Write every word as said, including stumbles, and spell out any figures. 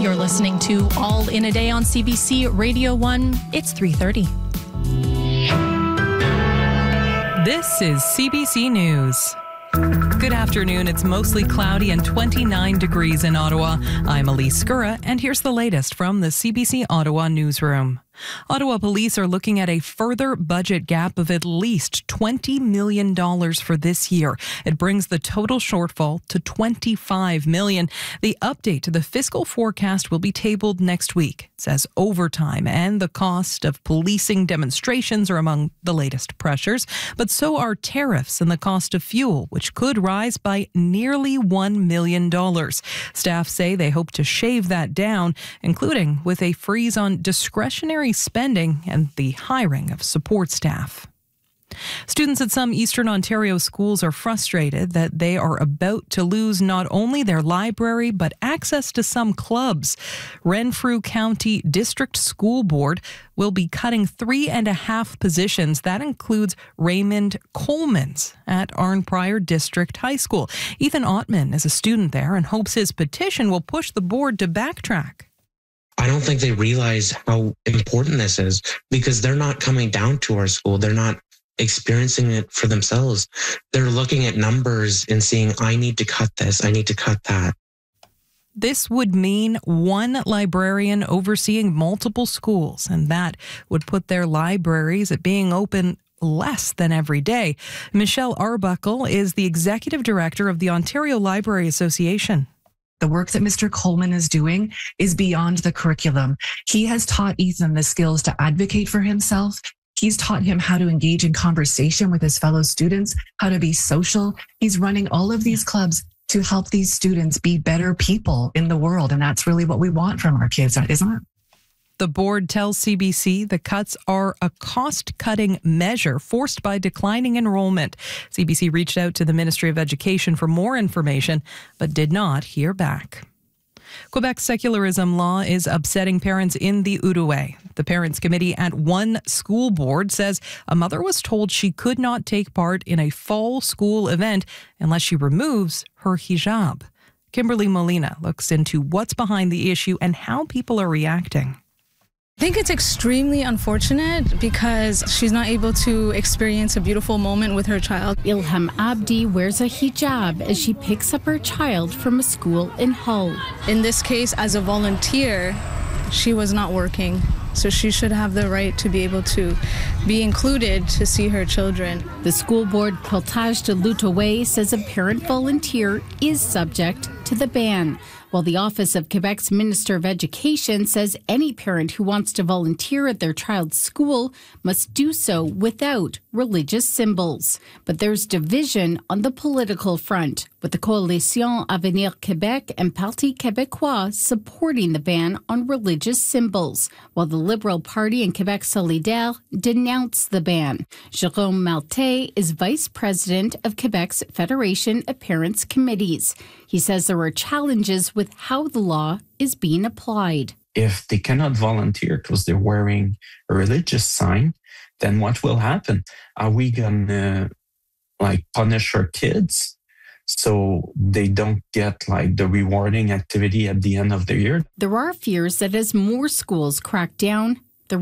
You're listening to All in a Day on C B C Radio one. It's three thirty. This is C B C News. Good afternoon. It's mostly cloudy and twenty-nine degrees in Ottawa. I'm Elise Skura, and here's the latest from the C B C Ottawa newsroom. Ottawa police are looking at a further budget gap of at least twenty million dollars for this year. It brings the total shortfall to twenty-five million dollars. The update to the fiscal forecast will be tabled next week. It says overtime and the cost of policing demonstrations are among the latest pressures, but so are tariffs and the cost of fuel, which could rise by nearly one million dollars. Staff say they hope to shave that down, including with a freeze on discretionary spending and the hiring of support staff. Students at some Eastern Ontario schools are frustrated that they are about to lose not only their library but access to some clubs. Renfrew County District School Board will be cutting three and a half positions. That includes Raymond Coleman's at Arnprior District High School. Ethan Ottman is a student there and hopes his petition will push the board to backtrack. I don't think they realize how important this is because they're not coming down to our school. They're not experiencing it for themselves. They're looking at numbers and seeing, I need to cut this, I need to cut that. This would mean one librarian overseeing multiple schools, and that would put their libraries at being open less than every day. Michelle Arbuckle is the executive director of the Ontario Library Association. The work that Mister Coleman is doing is beyond the curriculum. He has taught Ethan the skills to advocate for himself. He's taught him how to engage in conversation with his fellow students, how to be social. He's running all of these clubs to help these students be better people in the world. And that's really what we want from our kids, isn't it? The board tells C B C the cuts are a cost-cutting measure forced by declining enrollment. C B C reached out to the Ministry of Education for more information, but did not hear back. Quebec's secularism law is upsetting parents in the Outaouais. The Parents Committee at one school board says a mother was told she could not take part in a fall school event unless she removes her hijab. Kimberly Molina looks into what's behind the issue and how people are reacting. I think it's extremely unfortunate because she's not able to experience a beautiful moment with her child. Ilham Abdi wears a hijab as she picks up her child from a school in Hull. In this case, as a volunteer, she was not working, so she should have the right to be able to be included to see her children. The school board Portage de l'Outaouais says a parent volunteer is subject to the ban, while the Office of Quebec's Minister of Education says any parent who wants to volunteer at their child's school must do so without religious symbols. But there's division on the political front, with the Coalition Avenir Québec and Parti Québécois supporting the ban on religious symbols, while the Liberal Party and Québec Solidaire denounced the ban. Jérôme Maltais is vice president of Quebec's Federation of Parents Committees. He says there are challenges with how the law is being applied. If they cannot volunteer because they're wearing a religious sign, then what will happen? Are we going to like punish our kids so they don't get like the rewarding activity at the end of the year? There are fears that as more schools crack down,